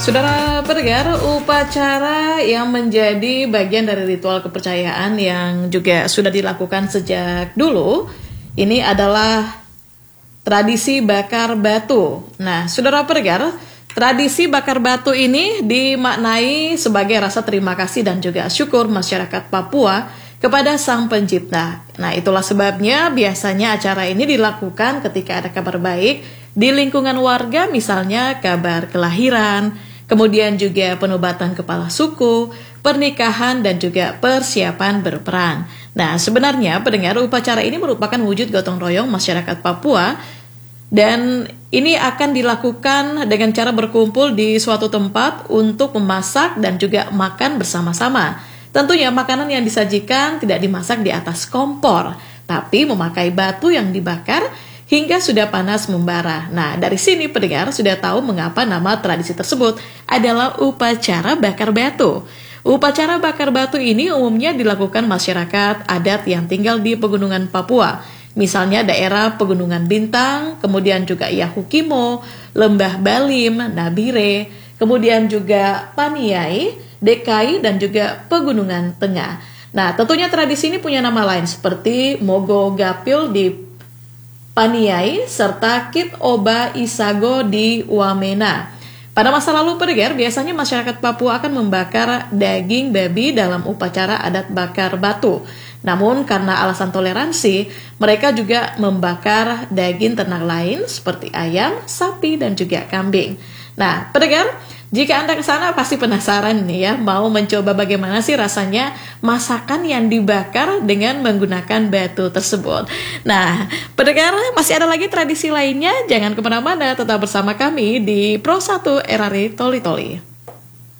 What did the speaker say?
Saudara pendengar, upacara yang menjadi bagian dari ritual kepercayaan yang juga sudah dilakukan sejak dulu, ini adalah tradisi bakar batu. Nah, saudara pendengar, tradisi bakar batu ini dimaknai sebagai rasa terima kasih dan juga syukur masyarakat Papua kepada Sang Pencipta. Nah, itulah sebabnya biasanya acara ini dilakukan ketika ada kabar baik di lingkungan warga, misalnya kabar kelahiran, kemudian juga penobatan kepala suku, pernikahan, dan juga persiapan berperang. Nah, sebenarnya pendengar, upacara ini merupakan wujud gotong royong masyarakat Papua, dan ini akan dilakukan dengan cara berkumpul di suatu tempat untuk memasak dan juga makan bersama-sama. Tentunya makanan yang disajikan tidak dimasak di atas kompor, tapi memakai batu yang dibakar hingga sudah panas membara. Nah, dari sini pendengar sudah tahu mengapa nama tradisi tersebut adalah upacara bakar batu. Upacara bakar batu ini umumnya dilakukan masyarakat adat yang tinggal di pegunungan Papua. Misalnya daerah Pegunungan Bintang, kemudian juga Yahukimo, Lembah Balim, Nabire, kemudian juga Paniai, DKI, dan juga Pegunungan Tengah. Nah, tentunya tradisi ini punya nama lain seperti Mogo Gapil di Paniai, serta Kit Oba Isago di Wamena. Pada masa lalu pendengar, biasanya masyarakat Papua akan membakar daging babi dalam upacara adat bakar batu. Namun karena alasan toleransi, mereka juga membakar daging ternak lain seperti ayam, sapi, dan juga kambing. Nah, pendengar, jika Anda ke sana pasti penasaran nih ya, mau mencoba bagaimana sih rasanya masakan yang dibakar dengan menggunakan batu tersebut. Nah, pendengar, masih ada lagi tradisi lainnya, jangan kemana-mana, tetap bersama kami di Pro 1 RRI Toli Toli.